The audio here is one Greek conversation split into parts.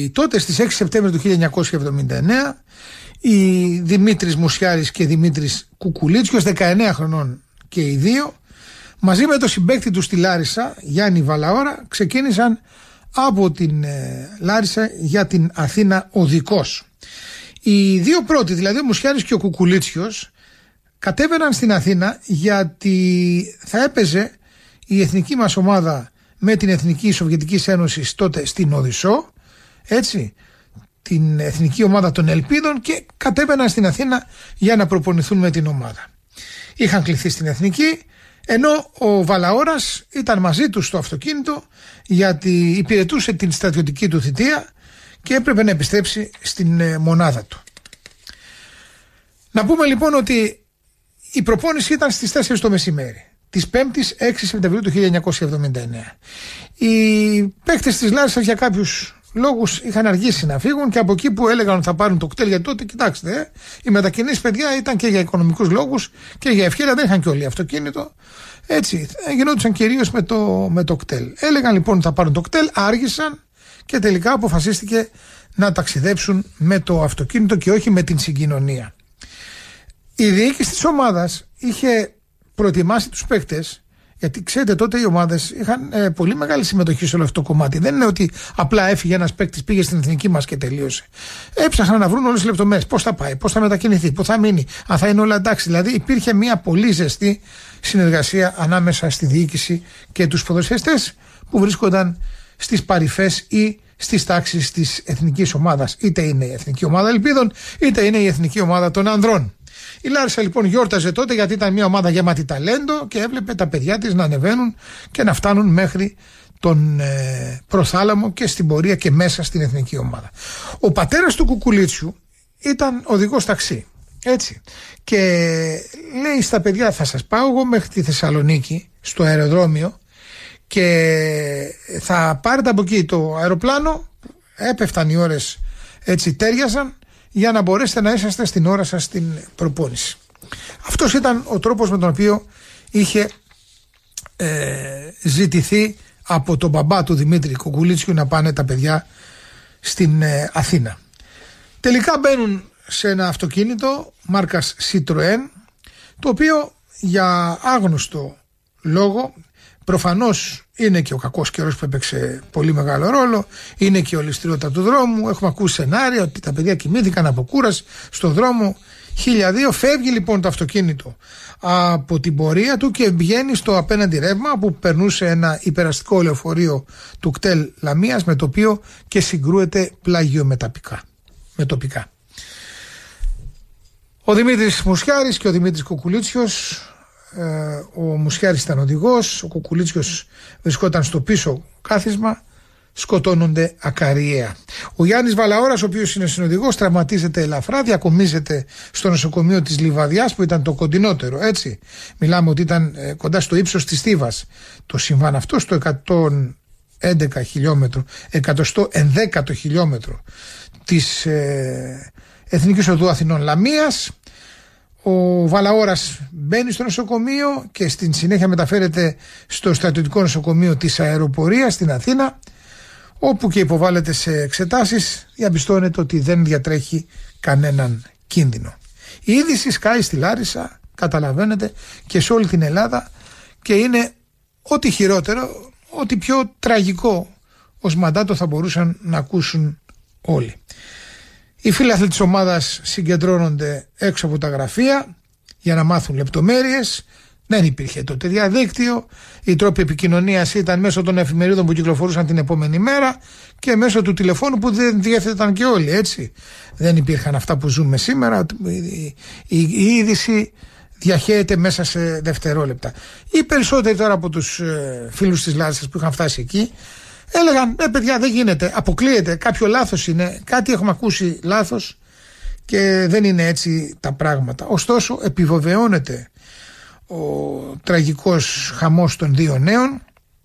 τότε στις 6 Σεπτέμβρη του 1979 οι Δημήτρης Μουσιάρης και Δημήτρης Κουκουλίτσιος, 19 χρονών και οι δύο, μαζί με τον συμπαίκτη του στη Λάρισα, Γιάννη Βαλαώρα, ξεκίνησαν από την Λάρισα για την Αθήνα οδικός. Οι δύο πρώτοι, δηλαδή ο Μουσιάρης και ο Κουκουλίτσιος, κατέβαιναν στην Αθήνα γιατί θα έπαιζε η εθνική μας ομάδα με την Εθνική Σοβιετικής Ένωσης τότε στην Οδυσσό, έτσι, την εθνική ομάδα των Ελπίδων, και κατέβαιναν στην Αθήνα για να προπονηθούν με την ομάδα. Είχαν κληθεί στην εθνική, ενώ ο Βαλαώρας ήταν μαζί τους στο αυτοκίνητο γιατί υπηρετούσε την στρατιωτική του θητεία και έπρεπε να επιστρέψει στην μονάδα του. Να πούμε λοιπόν ότι η προπόνηση ήταν στις 4 το μεσημέρι της 5ης 6 Σεπτεμβρίου του 1979. Οι παίκτες της Λάρισσας για κάποιους λόγους είχαν αργήσει να φύγουν και από εκεί που έλεγαν ότι θα πάρουν το κτέλ, γιατί τότε, κοιτάξτε, οι μετακινήσεις, παιδιά, ήταν και για οικονομικούς λόγους και για ευχέρεια, δεν είχαν και όλοι αυτοκίνητο. Έτσι, γινόντουσαν κυρίως με το κτέλ. Έλεγαν λοιπόν ότι θα πάρουν το κτέλ, άργησαν και τελικά αποφασίστηκε να ταξιδέψουν με το αυτοκίνητο και όχι με την συγκοινωνία. Η διοίκηση της ομάδας είχε προετοιμάσει τους παίκτες, γιατί ξέρετε τότε οι ομάδες είχαν πολύ μεγάλη συμμετοχή σε όλο αυτό το κομμάτι. Δεν είναι ότι απλά έφυγε ένας παίκτης, πήγε στην εθνική μας και τελείωσε. Έψαχναν να βρουν όλες τις λεπτομέρειες. Πώς θα πάει, πώς θα μετακινηθεί, πού θα μείνει, αν θα είναι όλα εντάξει. Δηλαδή υπήρχε μια πολύ ζεστή συνεργασία ανάμεσα στη διοίκηση και τους ποδοσφαιριστές που βρίσκονταν στις παρυφές ή στις τάξεις της εθνικής ομάδας. Είτε είναι η εθνική ομάδα Ελπίδων, είτε είναι η εθνική ομάδα των ανδρών. Η Λάρισα λοιπόν γιόρταζε τότε γιατί ήταν μια ομάδα γεμάτη ταλέντο και έβλεπε τα παιδιά της να ανεβαίνουν και να φτάνουν μέχρι τον προθάλαμο και στην πορεία και μέσα στην εθνική ομάδα. Ο πατέρας του Κουκουλίτσιου ήταν οδηγός ταξί, έτσι, και λέει στα παιδιά, θα σας πάω εγώ μέχρι τη Θεσσαλονίκη στο αεροδρόμιο και θα πάρετε από εκεί το αεροπλάνο, έπεφταν οι ώρες, έτσι τέριαζαν, για να μπορέσετε να είσαστε στην ώρα σας στην προπόνηση. Αυτός ήταν ο τρόπος με τον οποίο είχε ζητηθεί από τον μπαμπά του Δημήτρη Κουκουλίτσιου να πάνε τα παιδιά στην Αθήνα. Τελικά μπαίνουν σε ένα αυτοκίνητο μάρκας Citroën, το οποίο για άγνωστο λόγο, προφανώς είναι και ο κακός καιρός που έπαιξε πολύ μεγάλο ρόλο, είναι και η ολισθηρότητα του δρόμου, έχουμε ακούσει σενάρια ότι τα παιδιά κοιμήθηκαν από κούραση στο δρόμο 1002. Φεύγει λοιπόν το αυτοκίνητο από την πορεία του και βγαίνει στο απέναντι ρεύμα που περνούσε ένα υπεραστικό λεωφορείο του κτέλ Λαμίας, με το οποίο και συγκρούεται πλάγιο-μετοπικά. Ο Δημήτρης Μουσιάρης και ο Δημήτρης Κουκουλίτσιος, ο Μουσιάρης ήταν οδηγός, ο Κουκουλίτσιος βρισκόταν στο πίσω κάθισμα, σκοτώνονται ακαριέα. Ο Γιάννης Βαλαώρας, ο οποίος είναι συνοδηγός, τραυματίζεται ελαφρά, διακομίζεται στο νοσοκομείο της Λιβαδιάς που ήταν το κοντινότερο, έτσι. Μιλάμε ότι ήταν κοντά στο ύψος της Θήβας το συμβάν αυτό, στο 111 χιλιόμετρο, 111ο χιλιόμετρο της Εθνικής Οδού Αθηνών Λαμίας. Ο Βαλαώρας μπαίνει στο νοσοκομείο και στην συνέχεια μεταφέρεται στο στρατιωτικό νοσοκομείο της αεροπορίας στην Αθήνα, όπου και υποβάλλεται σε εξετάσεις. Διαπιστώνεται ότι δεν διατρέχει κανέναν κίνδυνο. Η είδηση σκάει στη Λάρισα, καταλαβαίνετε, και σε όλη την Ελλάδα, και είναι ό,τι χειρότερο, ό,τι πιο τραγικό ως μαντάτο θα μπορούσαν να ακούσουν όλοι. Οι φίλαθλοι της ομάδας συγκεντρώνονται έξω από τα γραφεία για να μάθουν λεπτομέρειες. Δεν υπήρχε τότε διαδίκτυο. Οι τρόποι επικοινωνίας ήταν μέσω των εφημερίδων που κυκλοφορούσαν την επόμενη μέρα και μέσω του τηλεφώνου που δεν διέθεταν και όλοι, έτσι. Δεν υπήρχαν αυτά που ζούμε σήμερα. Η είδηση διαχέεται μέσα σε δευτερόλεπτα. Οι περισσότεροι τώρα από τους φίλους της Λάρισσας που είχαν φτάσει εκεί έλεγαν, παιδιά, δεν γίνεται, αποκλείεται, κάποιο λάθος είναι, κάτι έχουμε ακούσει λάθος και δεν είναι έτσι τα πράγματα. Ωστόσο επιβεβαιώνεται ο τραγικός χαμός των δύο νέων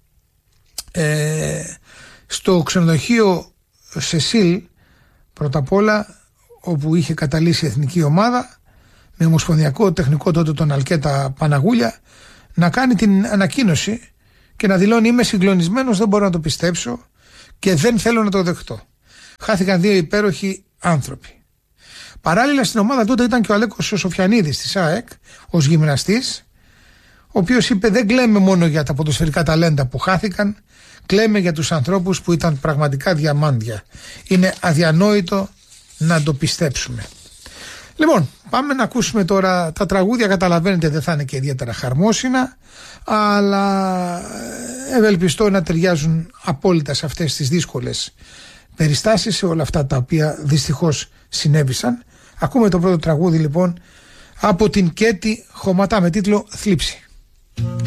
στο ξενοδοχείο Σεσίλ, πρώτα απ' όλα, όπου είχε καταλύσει η εθνική ομάδα, με ομοσπονδιακό τεχνικό τότε τον Αλκέτα Παναγούλια, να κάνει την ανακοίνωση και να δηλώνει, είμαι συγκλονισμένος, δεν μπορώ να το πιστέψω και δεν θέλω να το δεχτώ. χάθηκαν 2 υπέροχοι άνθρωποι. Παράλληλα στην ομάδα τότε ήταν και ο Αλέκος Σοφιανίδης της ΑΕΚ ως γυμναστής, ο οποίος είπε δεν κλαίμε μόνο για τα ποδοσφαιρικά ταλέντα που χάθηκαν, κλαίμε για τους ανθρώπους που ήταν πραγματικά διαμάντια. Είναι αδιανόητο να το πιστέψουμε. Λοιπόν, πάμε να ακούσουμε τώρα τα τραγούδια. Καταλαβαίνετε δεν θα είναι και ιδιαίτερα χαρμόσυνα, αλλά ευελπιστώ να ταιριάζουν απόλυτα σε αυτές τις δύσκολες περιστάσεις, σε όλα αυτά τα οποία δυστυχώς συνέβησαν. Ακούμε το πρώτο τραγούδι λοιπόν από την Κέτη Χωματά με τίτλο «Θλίψη».